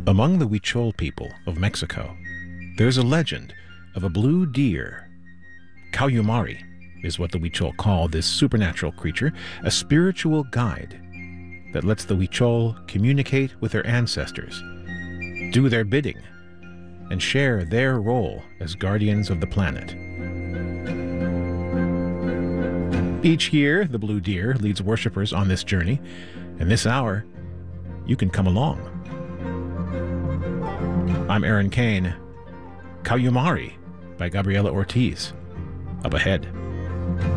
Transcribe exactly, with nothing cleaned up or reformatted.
Among the Huichol people of Mexico, there's a legend of a blue deer. Cayumari is what the Huichol call this supernatural creature, a spiritual guide that lets the Huichol communicate with their ancestors, do their bidding, and share their role as guardians of the planet. Each year, the blue deer leads worshippers on this journey, and this hour, you can come along. I'm Aaron Kane. Cayumari by Gabriela Ortiz. Up ahead.